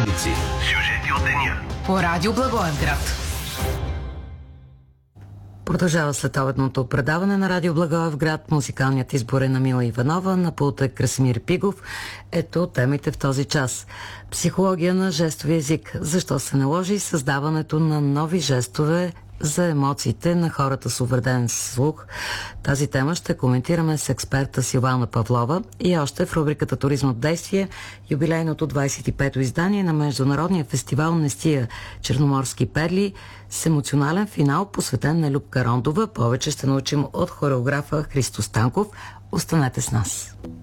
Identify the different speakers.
Speaker 1: Сюжети от деня.
Speaker 2: По радио Благоевград.
Speaker 3: Продължава следобедното предаване на радио Благоевград. Музикалният избор е на Мила Иванова, на пулта е Красимир Пигов. Ето темите в този час. Психология на жестови език. Защо се наложи създаването на нови жестове за емоциите на хората с увреден слух? Тази тема ще коментираме с експерта Силвана Павлова и още в рубриката Туризм от действие, юбилейното 25-то издание на Международния фестивал Нестия Черноморски перли с емоционален финал, посветен на Любка Рондова. Повече ще научим от хореографа Христо Станков. Останете с нас.